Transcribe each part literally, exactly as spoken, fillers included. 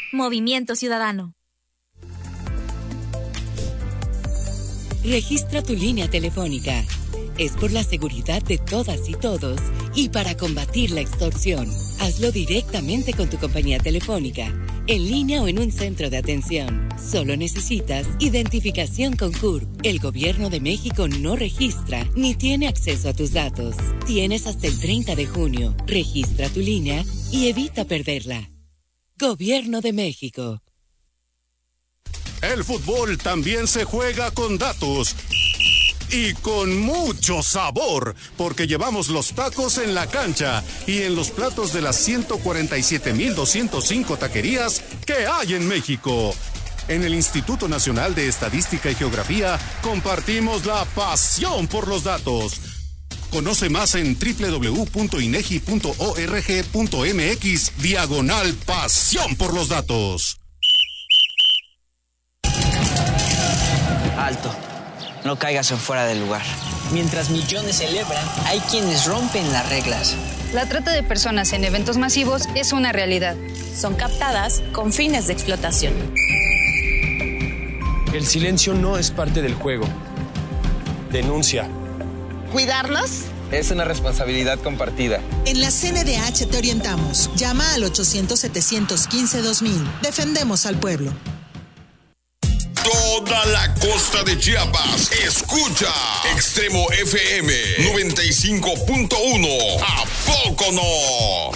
Movimiento Ciudadano. Registra tu línea telefónica. Es por la seguridad de todas y todos y para combatir la extorsión. Hazlo directamente con tu compañía telefónica, en línea o en un centro de atención. Solo necesitas identificación con C U R P. El Gobierno de México no registra ni tiene acceso a tus datos. Tienes hasta el treinta de junio. Registra tu línea y evita perderla. Gobierno de México. El fútbol también se juega con datos. Y con mucho sabor, porque llevamos los tacos en la cancha y en los platos de las ciento cuarenta y siete mil doscientos cinco taquerías que hay en México. En el Instituto Nacional de Estadística y Geografía compartimos la pasión por los datos. Conoce más en doble u doble u doble u punto inegi punto org punto mx diagonal pasión por los datos. Alto. No caigas en fuera del lugar. Mientras millones celebran, hay quienes rompen las reglas. La trata de personas en eventos masivos es una realidad. Son captadas con fines de explotación. El silencio no es parte del juego. Denuncia. ¿Cuidarlos? Es una responsabilidad compartida. En la C N D H te orientamos. Llama al ochocientos, setecientos quince, dos mil. Defendemos al pueblo. Toda la costa de Chiapas escucha Extremo F M noventa y cinco punto uno. ¿A poco no?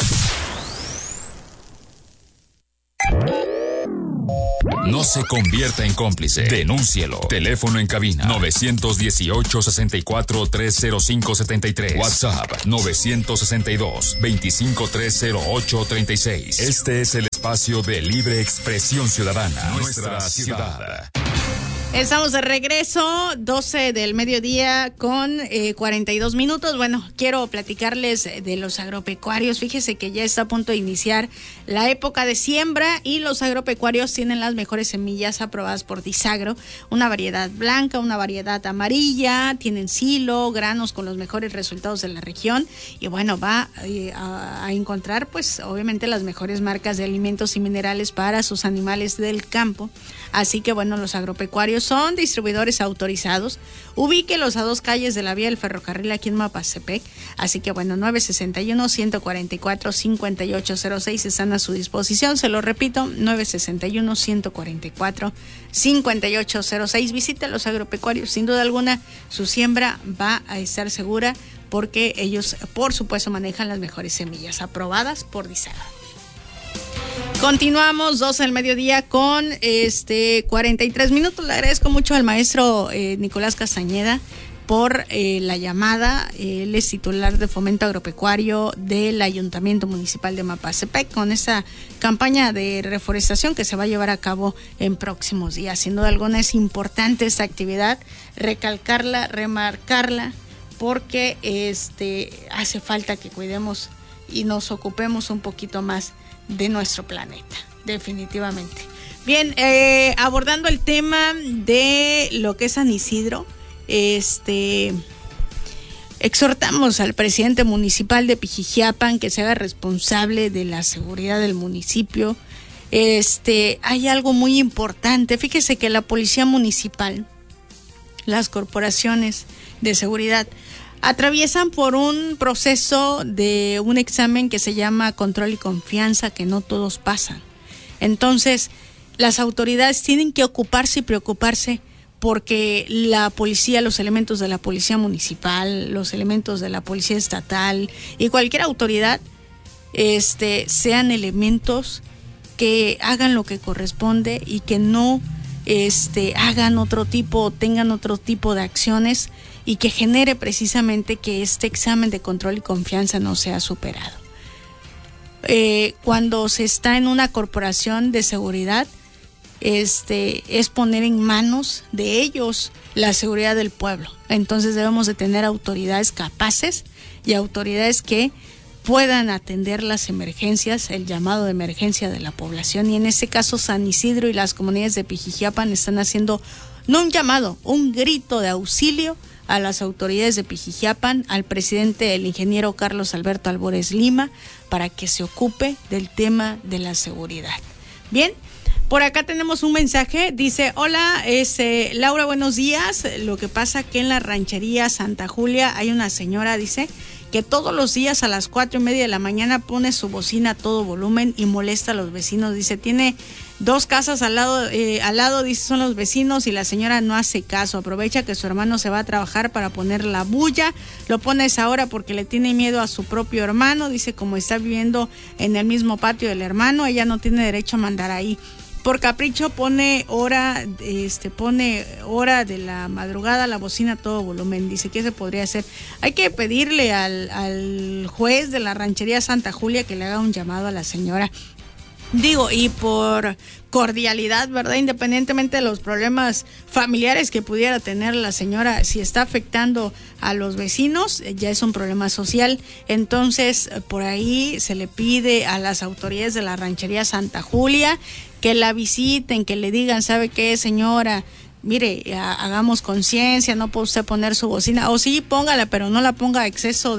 No se convierta en cómplice. Denúncielo. Teléfono en cabina nueve uno ocho, sesenta y cuatro, tres cero cinco, setenta y tres. WhatsApp nueve seis dos, veinticinco, tres cero ocho, treinta y seis. Este es el espacio de libre expresión ciudadana. Nuestra ciudad. Estamos de regreso, doce del mediodía con eh, cuarenta y dos minutos. Bueno, quiero platicarles de los agropecuarios. Fíjese que ya está a punto de iniciar la época de siembra y los agropecuarios tienen las mejores semillas aprobadas por Disagro. Una variedad blanca, una variedad amarilla, tienen silo, granos con los mejores resultados de la región. Y bueno, va eh, a, a encontrar pues obviamente las mejores marcas de alimentos y minerales para sus animales del campo. Así que bueno, los agropecuarios son distribuidores autorizados. Ubíquelos a dos calles de la vía del ferrocarril aquí en Mapastepec. Así que bueno, nueve sesenta y uno, ciento cuarenta y cuatro, cincuenta y ocho cero seis están a su disposición. Se lo repito, nueve sesenta y uno, ciento cuarenta y cuatro, cincuenta y ocho cero seis. Visite a los agropecuarios. Sin duda alguna, su siembra va a estar segura porque ellos, por supuesto, manejan las mejores semillas aprobadas por Disagro. Continuamos, doce del mediodía con este cuarenta y tres minutos. Le agradezco mucho al maestro eh, Nicolás Castañeda por eh, la llamada. Él es titular de Fomento Agropecuario del Ayuntamiento Municipal de Mapastepec con esta campaña de reforestación que se va a llevar a cabo en próximos días. Sin duda alguna es importante esta actividad, recalcarla, remarcarla, porque este hace falta que cuidemos y nos ocupemos un poquito más de nuestro planeta, definitivamente. Bien, eh, abordando el tema de lo que es San Isidro, este exhortamos al presidente municipal de Pijijiapan que se haga responsable de la seguridad del municipio. Este, hay algo muy importante. Fíjese que la policía municipal, las corporaciones de seguridad atraviesan por un proceso de un examen que se llama control y confianza, que no todos pasan. Entonces, las autoridades tienen que ocuparse y preocuparse porque la policía, los elementos de la policía municipal, los elementos de la policía estatal y cualquier autoridad este, sean elementos que hagan lo que corresponde y que no este, hagan otro tipo, tengan otro tipo de acciones y que genere precisamente que este examen de control y confianza no sea superado. Eh, cuando se está en una corporación de seguridad, este, es poner en manos de ellos la seguridad del pueblo. Entonces debemos de tener autoridades capaces y autoridades que puedan atender las emergencias, el llamado de emergencia de la población. Y en este caso San Isidro y las comunidades de Pijijiapan están haciendo no un llamado, un grito de auxilio a las autoridades de Pijijiapan, al presidente, el ingeniero Carlos Alberto Albores Lima, para que se ocupe del tema de la seguridad. Bien, por acá tenemos un mensaje, dice, hola, es eh, Laura, buenos días. Lo que pasa que en la ranchería Santa Julia hay una señora, dice, que todos los días a las cuatro y media de la mañana pone su bocina a todo volumen y molesta a los vecinos. Dice, tiene dos casas al lado, eh, al lado, dice, son los vecinos y la señora no hace caso. Aprovecha que su hermano se va a trabajar para poner la bulla. Lo pone a esa hora porque le tiene miedo a su propio hermano. Dice, como está viviendo en el mismo patio del hermano, ella no tiene derecho a mandar ahí. Por capricho pone hora, este, pone hora de la madrugada la bocina a todo volumen. Dice, ¿qué se podría hacer? Hay que pedirle al, al juez de la ranchería Santa Julia que le haga un llamado a la señora. Digo, y por cordialidad, ¿verdad? Independientemente de los problemas familiares que pudiera tener la señora, si está afectando a los vecinos, ya es un problema social. Entonces, por ahí se le pide a las autoridades de la ranchería Santa Julia que la visiten, que le digan, ¿sabe qué, señora? Mire, hagamos conciencia, no puede usted poner su bocina, o sí, póngala, pero no la ponga a exceso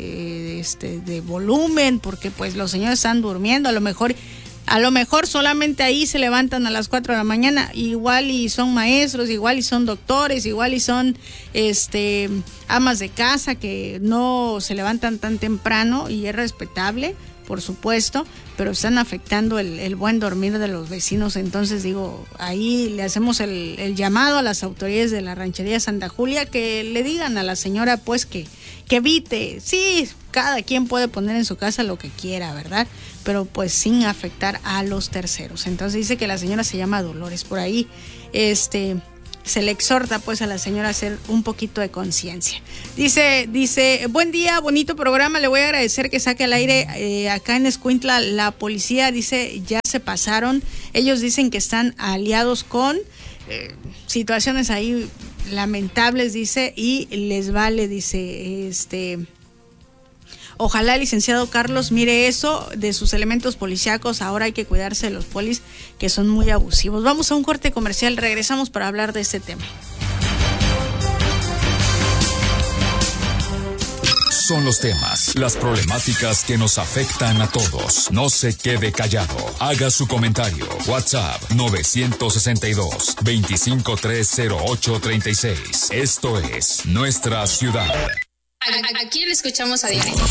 de, este, de volumen, porque pues los señores están durmiendo, a lo mejor... A lo mejor solamente ahí se levantan a las cuatro de la mañana, igual y son maestros, igual y son doctores, igual y son este amas de casa que no se levantan tan temprano y es respetable, por supuesto, pero están afectando el, el buen dormir de los vecinos. Entonces digo, ahí le hacemos el, el llamado a las autoridades de la ranchería Santa Julia que le digan a la señora pues que, que evite, sí, cada quien puede poner en su casa lo que quiera, ¿verdad? Pero pues sin afectar a los terceros. Entonces dice que la señora se llama Dolores. Por ahí este se le exhorta pues a la señora a hacer un poquito de conciencia. Dice, dice, buen día, bonito programa, le voy a agradecer que saque al aire eh, acá en Escuintla la policía, dice, ya se pasaron, ellos dicen que están aliados con eh, situaciones ahí lamentables, dice, y les vale, dice, este... Ojalá, licenciado Carlos, mire eso de sus elementos policíacos. Ahora hay que cuidarse de los polis que son muy abusivos. Vamos a un corte comercial, regresamos para hablar de este tema. Son los temas, las problemáticas que nos afectan a todos. No se quede callado. Haga su comentario. WhatsApp nueve seis dos, dos cinco tres cero ocho tres seis. Esto es Nuestra Ciudad. Aquí le escuchamos a diario.